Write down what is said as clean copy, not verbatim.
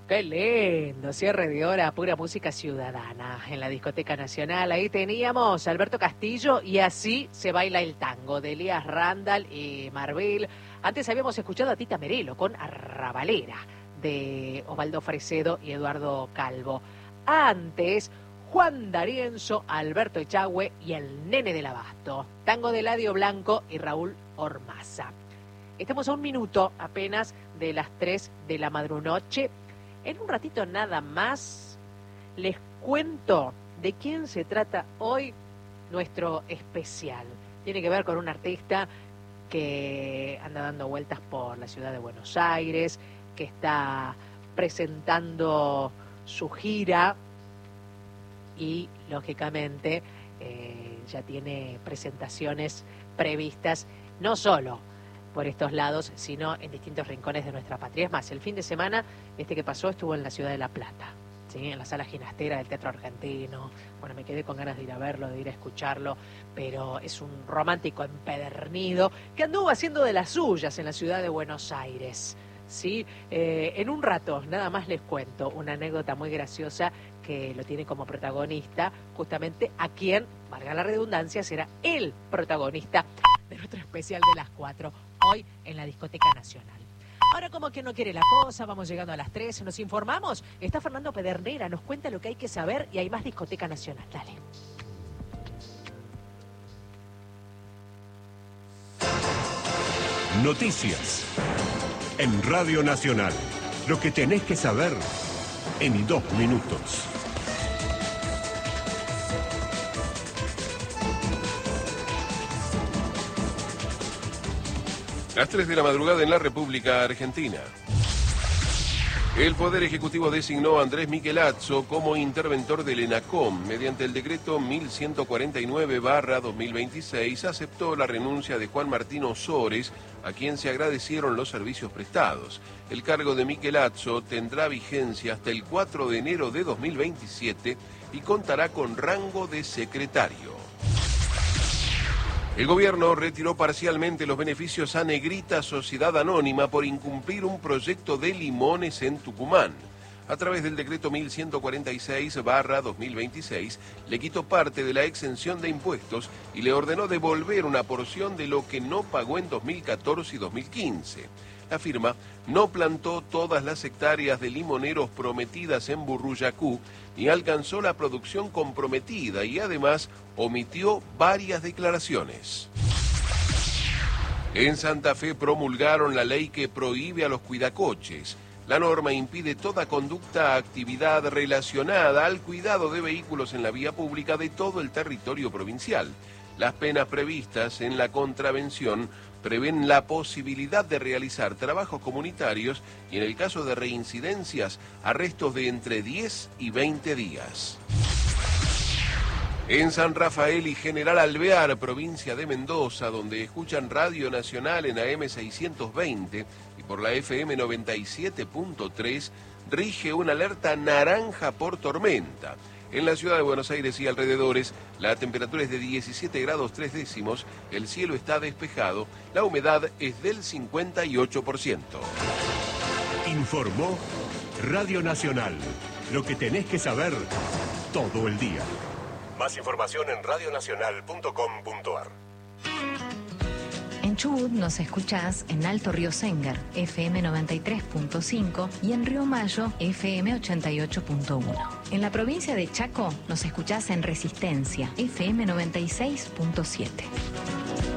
Qué lindo, cierre de hora, pura música ciudadana en la Discoteca Nacional. Ahí teníamos a Alberto Castillo y Así se baila el tango de Elías Randall y Marbil. Antes habíamos escuchado a Tita Merelo con Arrabalera de Osvaldo Fresedo y Eduardo Calvo. Antes, Juan D'Arienzo, Alberto Echagüe y el Nene del Abasto. Tango de Eladio Blanco y Raúl Ormaza. Estamos a un minuto apenas de las 3 de la madrunoche. En un ratito nada más les cuento de quién se trata hoy nuestro especial. Tiene que ver con un artista que anda dando vueltas por la ciudad de Buenos Aires, que está presentando su gira y, lógicamente, ya tiene presentaciones previstas, no solo por estos lados, sino en distintos rincones de nuestra patria. Es más, el fin de semana que pasó estuvo en la ciudad de La Plata, ¿sí? En la sala ginastera del Teatro Argentino. Bueno, me quedé con ganas de ir a verlo, de ir a escucharlo, pero es un romántico empedernido que anduvo haciendo de las suyas en la ciudad de Buenos Aires, ¿sí? En un rato, nada más les cuento una anécdota muy graciosa que lo tiene como protagonista, justamente a quien, valga la redundancia, será el protagonista de nuestro especial de las 4, hoy en la Discoteca Nacional. Ahora, como que no quiere la cosa, vamos llegando a las 3, nos informamos. Está Fernando Pedernera, nos cuenta lo que hay que saber y hay más Discoteca Nacional. Dale. Noticias en Radio Nacional. Lo que tenés que saber en 2 minutos. Las 3 de la madrugada en la República Argentina. El Poder Ejecutivo designó a Andrés Michelazzo como interventor del ENACOM. Mediante el decreto 1149/2026 aceptó la renuncia de Juan Martín Ozores, a quien se agradecieron los servicios prestados. El cargo de Michelazzo tendrá vigencia hasta el 4 de enero de 2027 y contará con rango de secretario. El gobierno retiró parcialmente los beneficios a Negrita Sociedad Anónima por incumplir un proyecto de limones en Tucumán. A través del decreto 1146/2026, le quitó parte de la exención de impuestos y le ordenó devolver una porción de lo que no pagó en 2014 y 2015. La firma no plantó todas las hectáreas de limoneros prometidas en Burruyacú, ni alcanzó la producción comprometida y además omitió varias declaraciones. En Santa Fe promulgaron la ley que prohíbe a los cuidacoches. La norma impide toda conducta, actividad relacionada al cuidado de vehículos en la vía pública de todo el territorio provincial. Las penas previstas en la contravención prevén la posibilidad de realizar trabajos comunitarios y, en el caso de reincidencias, arrestos de entre 10 y 20 días. En San Rafael y General Alvear, provincia de Mendoza, donde escuchan Radio Nacional en AM 620 y por la FM 97.3, rige una alerta naranja por tormenta. En la ciudad de Buenos Aires y alrededores, la temperatura es de 17 grados 3 décimos, el cielo está despejado, la humedad es del 58%. Informó Radio Nacional. Lo que tenés que saber todo el día. Más información en radionacional.com.ar. En Chubut nos escuchás en Alto Río Séngar, FM 93.5 y en Río Mayo, FM 88.1. En la provincia de Chaco nos escuchás en Resistencia, FM 96.7.